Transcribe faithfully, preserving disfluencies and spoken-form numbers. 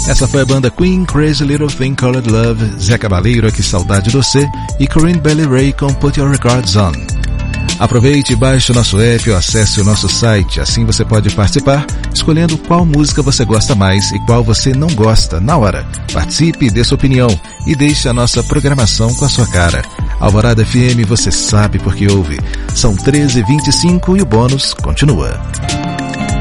Essa foi a banda Queen, Crazy Little Thing Called Love, Zé Cabaleiro, Que Saudade de Você e Corinne Bailey Rae com Put Your Records On. Aproveite e baixe o nosso app ou acesse o nosso site, assim você pode participar, escolhendo qual música você gosta mais e qual você não gosta na hora. Participe, dê sua opinião e deixe a nossa programação com a sua cara. Alvorada F M, você sabe porque ouve. São treze e vinte e cinco e o bônus continua.